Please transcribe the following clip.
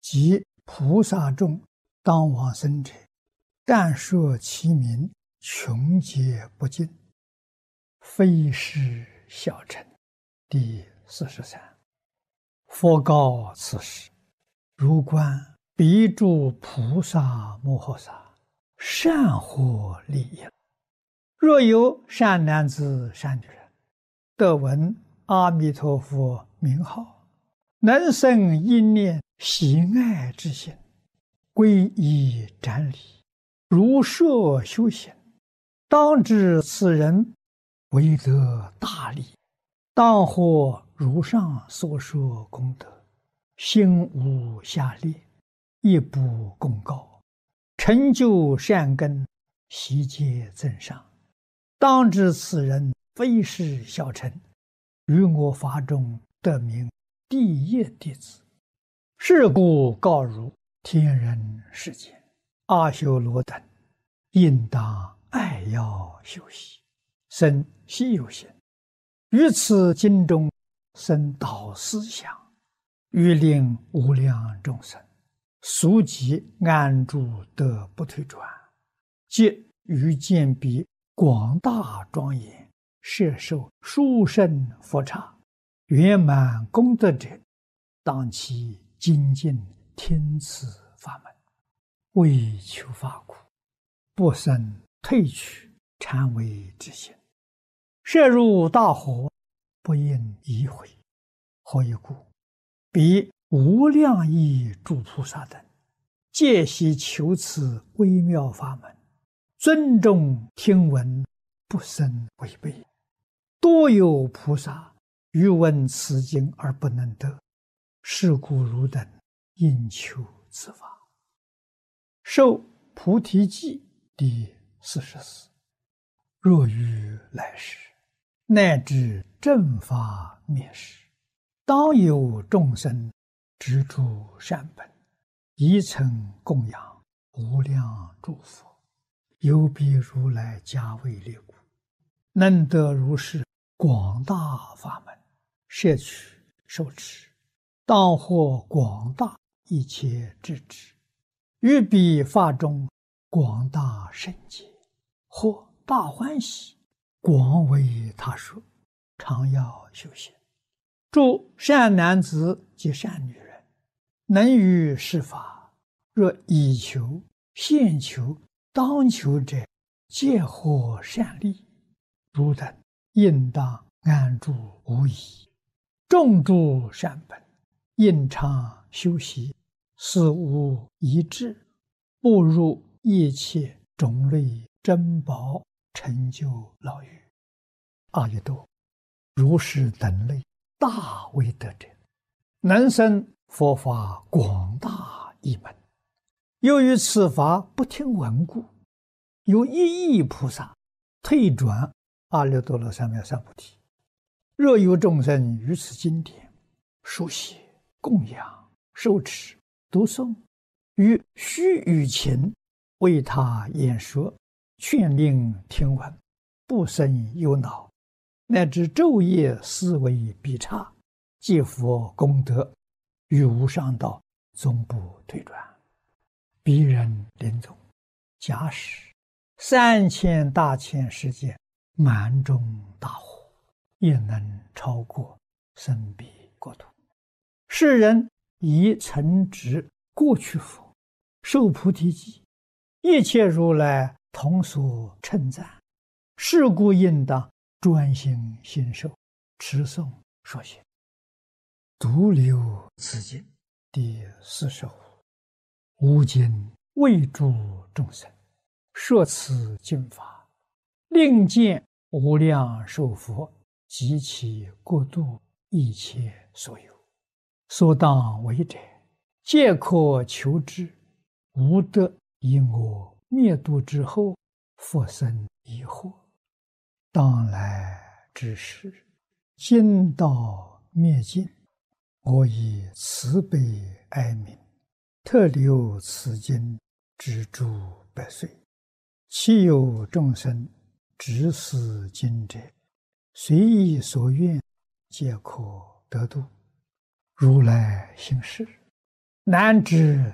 即菩萨众当往生者，但说其名，穷劫不尽，非是小乘。第43。佛告此时：如观彼诸菩萨摩诃萨，善获利益。若有善男子、善女人，得闻阿弥陀佛名号，能生一念喜爱之心，皈依瞻礼，如设修行，当知此人为得大利，当获如上所说功德，心无下劣，亦不公告，成就善根，悉皆增上。当知此人非是小乘，于我法中得名第一弟子。是故告汝天人世间阿修罗等，应当爱要修习，生希有行，于此经中生导思想，欲令无量众生速即安住得不退转，即于见彼广大庄严，摄受殊胜佛刹，圆满功德者，当其精进听此法门，为求法苦，不生退去禅为之心，摄入大火，不应疑悔。何以故？彼无量亿诸菩萨等，皆悉求此微妙法门，尊重听闻，不生违背。多有菩萨欲闻此经而不能得，是故汝等应求此法。受菩提记第44。若于来世，乃至正法灭世，当有众生执著善本，宜曾供养无量诸佛，有彼如来加为力故，能得如是广大法门，摄取受持，当获广大一切智智，于彼法中广大圣解，或大欢喜，广为他说，常要修行。诸善男子及善女人，能于是法，若以求、现求、当求者，皆获善利。汝等应当安住无疑，种诸善本，应常修习，死无遗志，步入一切种类珍宝，成就老狱。阿逸多，如是等类大威德者，能生佛法广大一门。由于此法不听闻故，有1亿菩萨退转阿耨多罗三藐三菩提。若有众生于此经典书写、供养、受持、读诵，于须臾前为他演说，劝令听闻，不生忧恼，乃至昼夜思维必差，皆佛功德，于无上道终不退转。彼人临终，假使3000大千世界满中大火，也能超过生彼国土。世人以承执过去佛，受菩提记，一切如来同所称赞。是故应当专心信受，持诵说学。独留此经第45。吾今为诸众生说此经法，令见无量寿佛及其国度一切所有，所当为者，皆可求之，无得以我灭度之后，复生疑惑。当来之时，经道灭尽，我以慈悲哀悯，特留此经之诸百岁。其有众生执此经者，随意所愿，皆可得度。如来行事， 难知